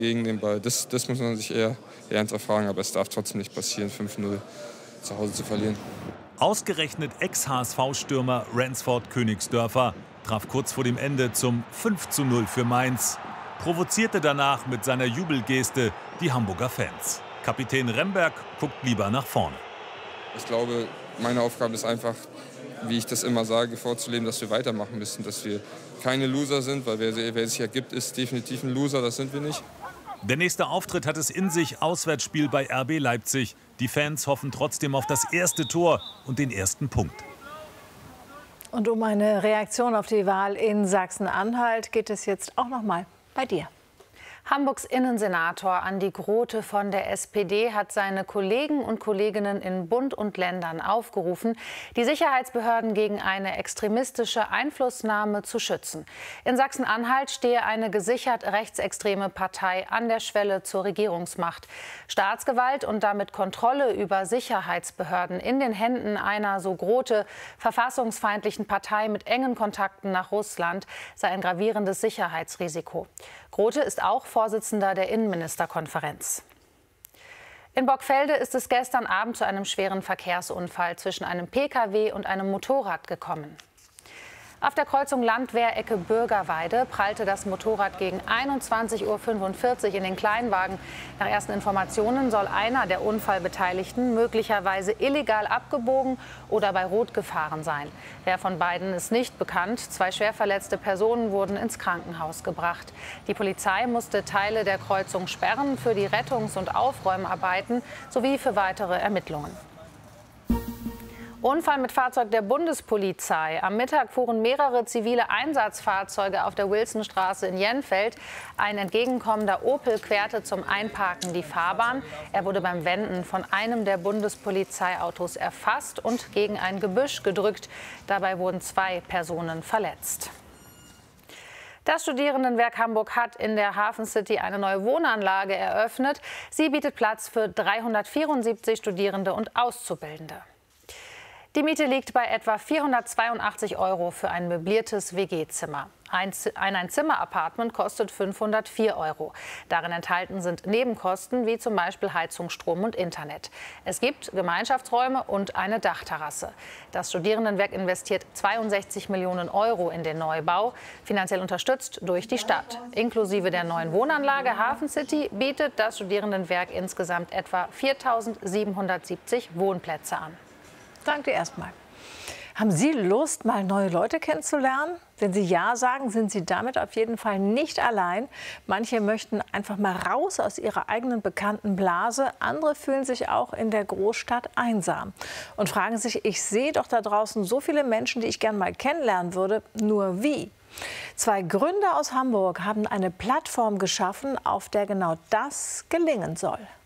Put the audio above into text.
gegen den Ball. Das muss man sich eher ernsthaft fragen, aber es darf trotzdem nicht passieren, 5:0 zu Hause zu verlieren. Ausgerechnet Ex-HSV-Stürmer Ransford Königsdörfer traf kurz vor dem Ende zum 5:0 für Mainz, provozierte danach mit seiner Jubelgeste die Hamburger Fans. Kapitän Remberg guckt lieber nach vorne. Ich glaube, meine Aufgabe ist einfach, wie ich das immer sage, vorzuleben, dass wir weitermachen müssen, dass wir keine Loser sind, weil wer sich ergibt, ist definitiv ein Loser, das sind wir nicht. Der nächste Auftritt hat es in sich, Auswärtsspiel bei RB Leipzig. Die Fans hoffen trotzdem auf das erste Tor und den ersten Punkt. Und um eine Reaktion auf die Wahl in Sachsen-Anhalt geht es jetzt auch noch mal bei dir. Hamburgs Innensenator Andi Grote von der SPD hat seine Kollegen und Kolleginnen in Bund und Ländern aufgerufen, die Sicherheitsbehörden gegen eine extremistische Einflussnahme zu schützen. In Sachsen-Anhalt stehe eine gesichert rechtsextreme Partei an der Schwelle zur Regierungsmacht. Staatsgewalt und damit Kontrolle über Sicherheitsbehörden in den Händen einer, so Grote, verfassungsfeindlichen Partei mit engen Kontakten nach Russland sei ein gravierendes Sicherheitsrisiko. Grote ist auch Vorsitzender der Innenministerkonferenz. In Borgfelde ist es gestern Abend zu einem schweren Verkehrsunfall zwischen einem Pkw und einem Motorrad gekommen. Auf der Kreuzung Landwehr-Ecke Bürgerweide prallte das Motorrad gegen 21:45 Uhr in den Kleinwagen. Nach ersten Informationen soll einer der Unfallbeteiligten möglicherweise illegal abgebogen oder bei Rot gefahren sein. Wer von beiden ist nicht bekannt. 2 schwer verletzte Personen wurden ins Krankenhaus gebracht. Die Polizei musste Teile der Kreuzung sperren für die Rettungs- und Aufräumarbeiten sowie für weitere Ermittlungen. Unfall mit Fahrzeug der Bundespolizei. Am Mittag fuhren mehrere zivile Einsatzfahrzeuge auf der Wilsonstraße in Jenfeld. Ein entgegenkommender Opel querte zum Einparken die Fahrbahn. Er wurde beim Wenden von einem der Bundespolizeiautos erfasst und gegen ein Gebüsch gedrückt. Dabei wurden 2 Personen verletzt. Das Studierendenwerk Hamburg hat in der Hafen City eine neue Wohnanlage eröffnet. Sie bietet Platz für 374 Studierende und Auszubildende. Die Miete liegt bei etwa 482 € für ein möbliertes WG-Zimmer. Ein Zimmer-Apartment kostet 504 €. Darin enthalten sind Nebenkosten wie zum Beispiel Heizung, Strom und Internet. Es gibt Gemeinschaftsräume und eine Dachterrasse. Das Studierendenwerk investiert 62 Millionen € in den Neubau, finanziell unterstützt durch die Stadt. Inklusive der neuen Wohnanlage Hafen City bietet das Studierendenwerk insgesamt etwa 4.770 Wohnplätze an. Danke dir erstmal. Haben Sie Lust, mal neue Leute kennenzulernen? Wenn Sie ja sagen, sind Sie damit auf jeden Fall nicht allein. Manche möchten einfach mal raus aus ihrer eigenen bekannten Blase. Andere fühlen sich auch in der Großstadt einsam und fragen sich, ich sehe doch da draußen so viele Menschen, die ich gern mal kennenlernen würde. Nur wie? 2 Gründer aus Hamburg haben eine Plattform geschaffen, auf der genau das gelingen soll.